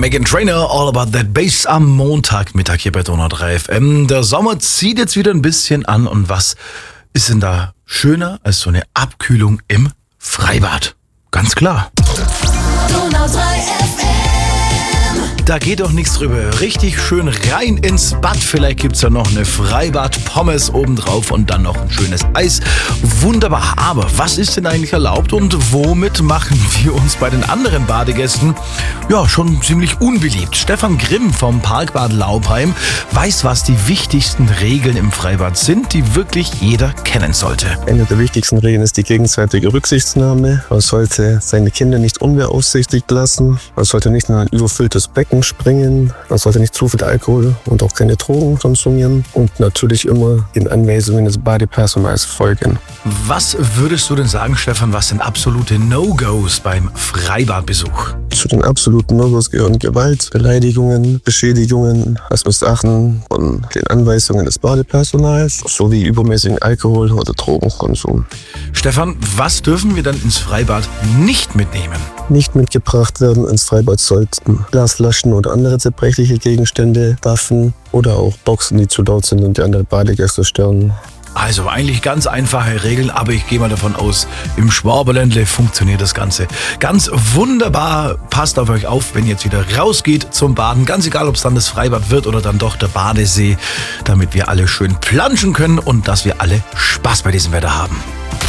Meghan Trainor, All About That Bass am Montagmittag hier bei Donau 3 FM. Der Sommer zieht jetzt wieder ein bisschen an und was ist denn da schöner als so eine Abkühlung im Freibad? Ganz klar. Donau 3 FM. Da geht doch nichts drüber. Richtig schön rein ins Bad. Vielleicht gibt's ja noch eine Freibad-Pommes obendrauf und dann noch ein schönes Eis. Wunderbar. Aber was ist denn eigentlich erlaubt und womit machen wir uns bei den anderen Badegästen ja schon ziemlich unbeliebt? Stefan Grimm vom Parkbad Laupheim weiß, was die wichtigsten Regeln im Freibad sind, die wirklich jeder kennen sollte. Eine der wichtigsten Regeln ist die gegenseitige Rücksichtnahme. Man sollte seine Kinder nicht unbeaufsichtigt lassen. Man sollte nicht in ein überfülltes Becken springen. Man sollte nicht zu viel Alkohol und auch keine Drogen konsumieren. Und natürlich immer den Anweisungen des Badepersonals folgen. Was würdest du denn sagen, Stefan, was sind absolute No-Gos beim Freibadbesuch? Zu den absoluten No-Gos gehören Gewalt, Beleidigungen, Beschädigungen, das Missachten von den Anweisungen des Badepersonals sowie übermäßigen Alkohol- oder Drogenkonsum. Stefan, was dürfen wir dann ins Freibad nicht mitnehmen? Nicht mitgebracht werden ins Freibad sollten Glasflaschen oder andere zerbrechliche Gegenstände, Waffen oder auch Boxen, die zu laut sind und die andere Badegäste stören. Also eigentlich ganz einfache Regeln, aber ich gehe mal davon aus, im Schwaberländle funktioniert das Ganze ganz wunderbar. Passt auf euch auf, wenn ihr jetzt wieder rausgeht zum Baden, ganz egal, ob es dann das Freibad wird oder dann doch der Badesee, damit wir alle schön planschen können und dass wir alle Spaß bei diesem Wetter haben.